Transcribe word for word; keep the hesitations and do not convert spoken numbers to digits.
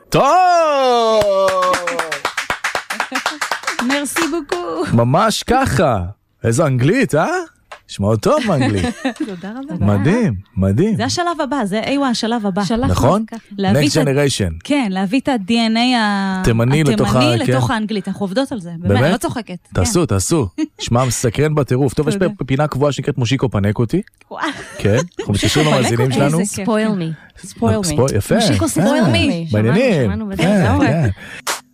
טוב! מרסי בוקו. ממש ככה. איזו אנגלית, אה? שמעו טוב מאנגלית. תודה רבה. מדהים, מדהים. זה השלב הבא, זה איווה השלב הבא. נכון? Next generation. כן, להביא את ה-די אן איי התימני לתוך האנגלית. אנחנו עובדות על זה. באמת, אני לא צוחקת. תעשו, תעשו. שמע מסקרן בטירוף. טוב, יש פינה קבועה שנקראת מושיקו פנק אותי. כן, אנחנו מתקשרים למאזינים שלנו. ספויל מי. יפה. מושיקו ספויל מי. מעניינים.